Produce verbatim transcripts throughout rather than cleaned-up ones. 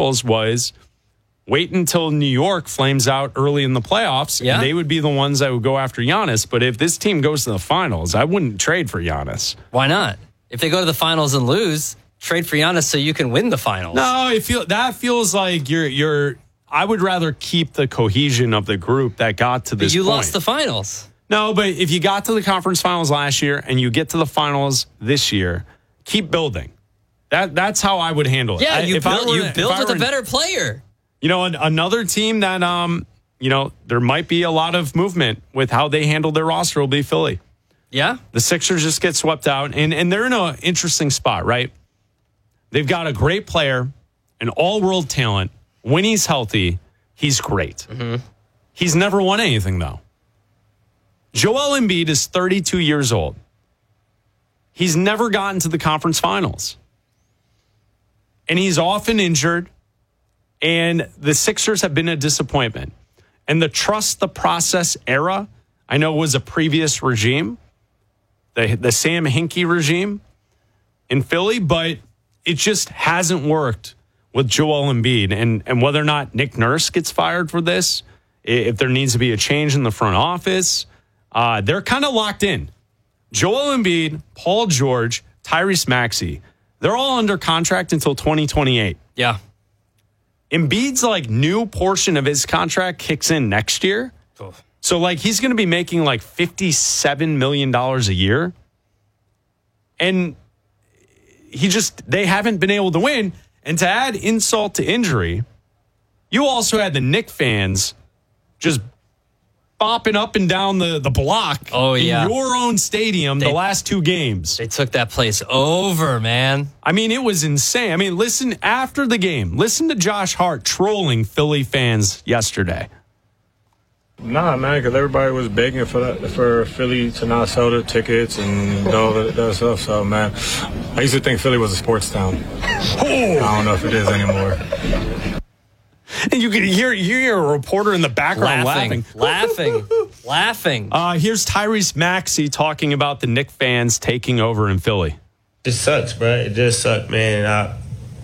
circles was wait until New York flames out early in the playoffs. Yeah. And they would be the ones that would go after Giannis. But if this team goes to the finals, I wouldn't trade for Giannis. Why not? If they go to the finals and lose, trade for Giannis so you can win the finals. No, it feel, that feels like you're you're. I would rather keep the cohesion of the group that got to this But you point. lost the finals. No, but if you got to the conference finals last year and you get to the finals this year, keep building. That that's how I would handle it. Yeah, I, you if I built, were- you if built I with were a in- better player. You know, an, another team that um, you know, there might be a lot of movement with how they handle their roster will be Philly. Yeah. The Sixers just get swept out, and and they're in an interesting spot, right? They've got a great player, an all-world talent. When he's healthy, he's great. Mm-hmm. He's never won anything, though. Joel Embiid is thirty-two years old. He's never gotten to the conference finals. And he's often injured. And the Sixers have been a disappointment. And the trust the process era, I know, was a previous regime, the, the Sam Hinkie regime in Philly, but it just hasn't worked with Joel Embiid. And, and whether or not Nick Nurse gets fired for this, if there needs to be a change in the front office, uh, they're kind of locked in. Joel Embiid, Paul George, Tyrese Maxey, they're all under contract until twenty twenty-eight. Yeah. Embiid's like new portion of his contract kicks in next year. Oh. So like he's going to be making like fifty-seven million dollars a year. And he just, they haven't been able to win. And to add insult to injury, you also had the Knicks fans just bopping up and down the, the block oh, yeah. in your own stadium They, the last two games. They took that place over, man. I mean, it was insane. I mean, listen, after the game, listen to Josh Hart trolling Philly fans yesterday. Nah, man, because everybody was begging for that, for Philly to not sell their tickets and all that, that stuff. So, man, I used to think Philly was a sports town. I don't know if it is anymore. And you could hear, you hear a reporter in the background laughing. Laughing. Laughing. laughing. Uh, here's Tyrese Maxey talking about the Knicks fans taking over in Philly. It sucks, bro. It just sucks, man. I,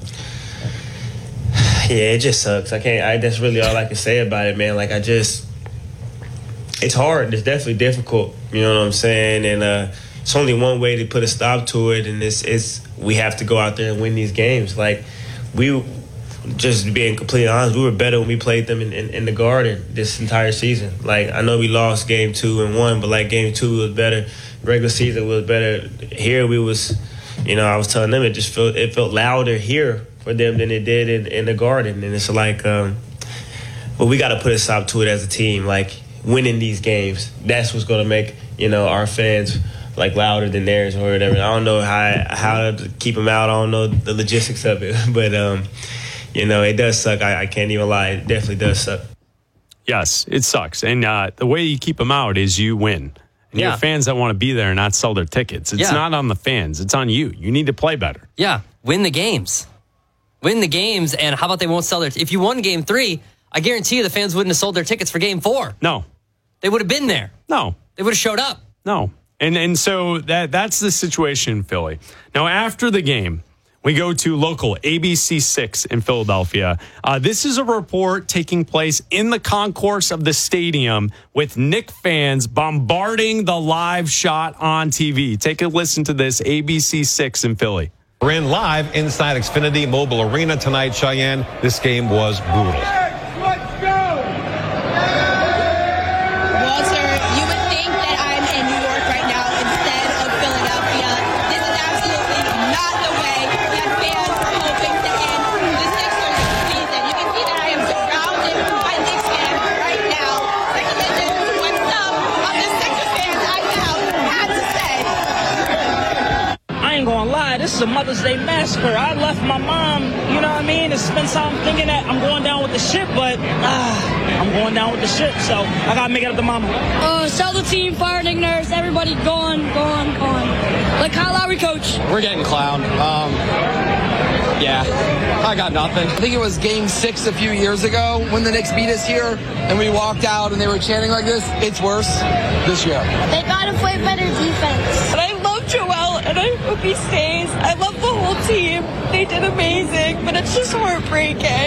yeah, it just sucks. I can't. I, that's really all I can say about it, man. Like, I just, it's hard. It's definitely difficult. You know what I'm saying? And uh, it's only one way to put a stop to it, and it's, it's we have to go out there and win these games. Like, we, just being completely honest, we were better when we played them in, in, in the Garden this entire season. Like, I know we lost game two and one, but like game two was better. Regular season was better. Here we was, you know, I was telling them it just felt it felt louder here for them than it did in, in the Garden. And it's like, um, well, we got to put a stop to it as a team. Like, winning these games, that's what's going to make, you know, our fans like louder than theirs or whatever. I don't know how how to keep them out. I don't know the logistics of it, but um, you know, it does suck. I, I can't even lie. It definitely does suck. Yes, it sucks. And uh, the way you keep them out is you win. And yeah. you have fans that want to be there and not sell their tickets. It's yeah. not on the fans. It's on you. You need to play better. Yeah, win the games. Win the games, and how about they won't sell their... T- if you won game three, I guarantee you the fans wouldn't have sold their tickets for game four. No. They would have been there. No. They would have showed up. No. And and so that that's the situation in Philly. Now, after the game, we go to local A B C six in Philadelphia. Uh, this is a report taking place in the concourse of the stadium with Knicks fans bombarding the live shot on T V. Take a listen to this, A B C six in Philly. We're in live inside Xfinity Mobile Arena tonight, Cheyenne. This game was brutal. Let's go! Walter, you would think that I'm in New York right now instead of Philadelphia. This is absolutely not the way that fans are hoping to end the Sixers season. You can see that I am surrounded by Knicks fans right now. Take a listen to what some of the Sixers fans I now had to say. I ain't gonna lie, this is a Mother's Day massacre. I left my mom, you know what I mean, and spent time thinking that I'm going down with the ship, but ah, I'm going down with the ship, so I gotta make it up to mama. Uh, sell the team, fire Nick Nurse, everybody gone, gone, gone. Like Kyle Lowry, coach. We're getting clowned. Um, yeah, I got nothing. I think it was game six a few years ago when the Knicks beat us here, and we walked out and they were chanting like this. It's worse this year. They gotta play better defense. And I love Joel, and I hope he stays. I love the whole team. They did amazing, but it's just heartbreaking.